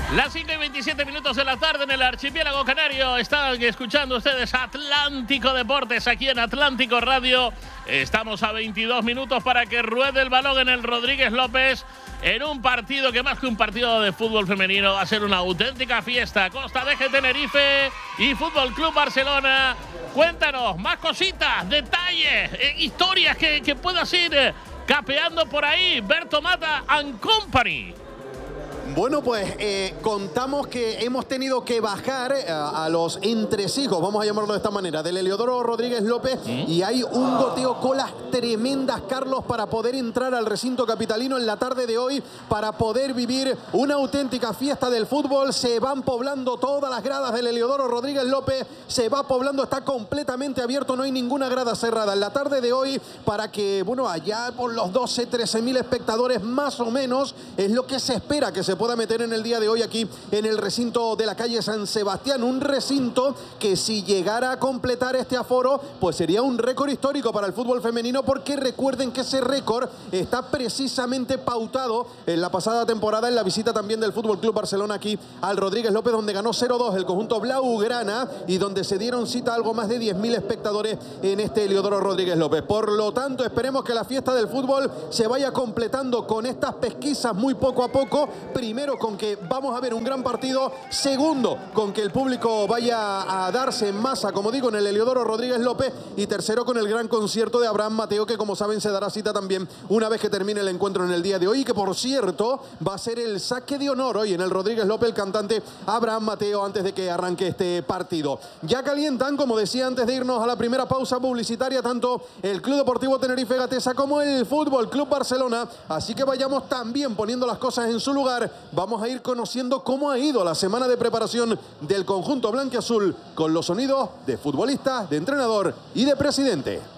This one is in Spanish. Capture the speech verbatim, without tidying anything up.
Las cinco y veintisiete minutos de la tarde en el archipiélago canario. Están escuchando ustedes Atlántico Deportes aquí en Atlántico Radio. Estamos a veintidós minutos para que ruede el balón en el Rodríguez López en un partido que más que un partido de fútbol femenino va a ser una auténtica fiesta. Costa de G Tenerife y Fútbol Club Barcelona. Cuéntanos más cositas, detalles, eh, historias que, que puedas ir eh, capeando por ahí. Berto Mata and Company. Bueno, pues eh, contamos que hemos tenido que bajar eh, a los entresijos, vamos a llamarlo de esta manera, del Heliodoro Rodríguez López, ¿Mm? Y hay un goteo, colas tremendas, Carlos, para poder entrar al recinto capitalino en la tarde de hoy, para poder vivir una auténtica fiesta del fútbol. Se van poblando todas las gradas del Heliodoro Rodríguez López, se va poblando, está completamente abierto, no hay ninguna grada cerrada en la tarde de hoy, para que, bueno, allá por los doce, trece mil espectadores más o menos, es lo que se espera que se pueda meter en el día de hoy aquí en el recinto de la calle San Sebastián, un recinto que si llegara a completar este aforo pues sería un récord histórico para el fútbol femenino, porque recuerden que ese récord está precisamente pautado en la pasada temporada en la visita también del Fútbol Club Barcelona aquí al Rodríguez López, donde ganó cero dos el conjunto blaugrana y donde se dieron cita a algo más de diez mil espectadores en este Heliodoro Rodríguez López. Por lo tanto, esperemos que la fiesta del fútbol se vaya completando con estas pesquisas muy poco a poco. Primero, con que vamos a ver un gran partido. Segundo, con que el público vaya a darse en masa, como digo, en el Heliodoro Rodríguez López. Y tercero, con el gran concierto de Abraham Mateo, que como saben se dará cita también una vez que termine el encuentro en el día de hoy. Y que por cierto va a ser el saque de honor hoy en el Rodríguez López, el cantante Abraham Mateo, antes de que arranque este partido. Ya calientan, como decía antes de irnos a la primera pausa publicitaria, tanto el Club Deportivo Tenerife Gatesa como el Fútbol Club Barcelona. Así que vayamos también poniendo las cosas en su lugar. Vamos a ir conociendo cómo ha ido la semana de preparación del conjunto blanquiazul con los sonidos de futbolista, de entrenador y de presidente.